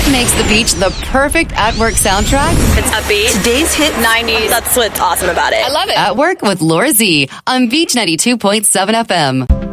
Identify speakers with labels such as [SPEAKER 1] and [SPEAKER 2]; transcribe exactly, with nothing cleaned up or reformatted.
[SPEAKER 1] What makes the beach the perfect at-work soundtrack?
[SPEAKER 2] It's upbeat.
[SPEAKER 1] Today's hit
[SPEAKER 2] nineties. That's what's awesome about it.
[SPEAKER 1] I love it. At Work with Laura Z on Beach ninety-two point seven F M.